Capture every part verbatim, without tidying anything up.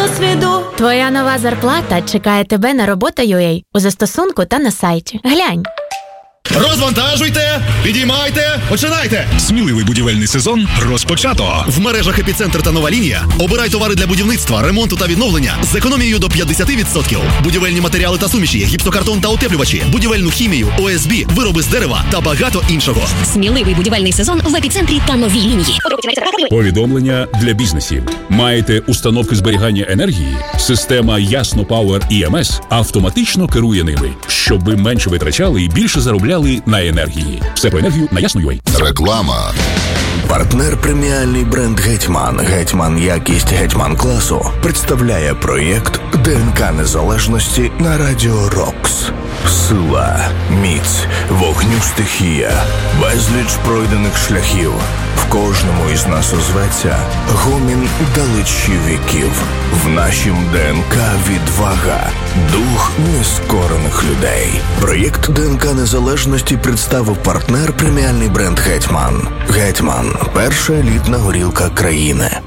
досвіду. Твоя нова зарплата чекає тебе на робота точка ю а у застосунку та на сайті. Глянь. Розвантажуйте, підіймайте, починайте! Сміливий будівельний сезон розпочато. В мережах «Епіцентр» та «Нова лінія» обирай товари для будівництва, ремонту та відновлення з економією до п'ятдесят відсотків. Будівельні матеріали та суміші, гіпсокартон та утеплювачі, будівельну хімію, о ес бі, вироби з дерева та багато іншого. Сміливий будівельний сезон в «Епіцентрі» та «Новій лінії». Повідомлення для бізнесів. Маєте установки зберігання енергії? Система Ясно Power і ем ес автоматично керує ними, щоб ви менше витрачали і більше заробляли на енергії. Все про енергію на Ясно точка ю а. Реклама. Партнер преміальний бренд «Гетьман», «Гетьман якість», «Гетьман класу» представляє проєкт ДНК Незалежності на Радіо Рокс. Сила, міць, вогню стихія, безліч пройдених шляхів. В кожному із нас озветься гомін далечі віків. В нашім ДНК відвага, дух нескорених людей. Проєкт ДНК Незалежності представив партнер преміальний бренд «Гетьман». «Гетьман» – перша елітна горілка країни.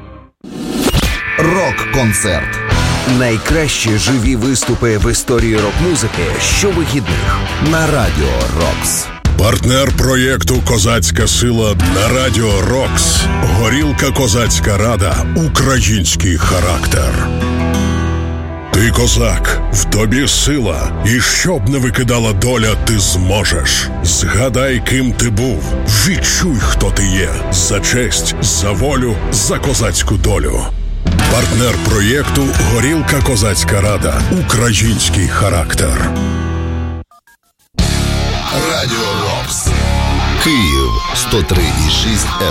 Рок-концерт. Найкращі живі виступи в історії рок-музики щовихідних на Радіо Рокс. Партнер проєкту «Козацька сила» на Радіо Рокс. Горілка «Козацька рада». Український характер. Ти козак, в тобі сила, і щоб не викидала доля, ти зможеш. Згадай, ким ти був, відчуй, хто ти є. За честь, за волю, за козацьку долю. Партнер проєкту «Горілка «Козацька рада». Український характер. Радіо Рокс. Київ сто три і шість еф ем.